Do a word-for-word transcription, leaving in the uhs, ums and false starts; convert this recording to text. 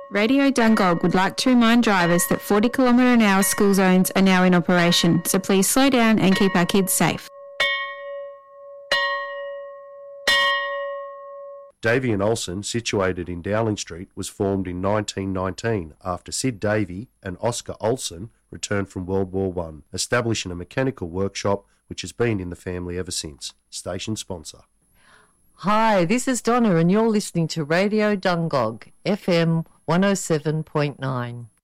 Radio Dungog would like to remind drivers that forty kilometre an hour school zones are now in operation, so please slow down and keep our kids safe. Davey and Olsen, situated in Dowling Street, was formed in nineteen nineteen after Sid Davey and Oscar Olsen returned from World War One, establishing a mechanical workshop which has been in the family ever since. Station sponsor. Hi, this is Donna and you're listening to Radio Dungog, F M one oh seven point nine.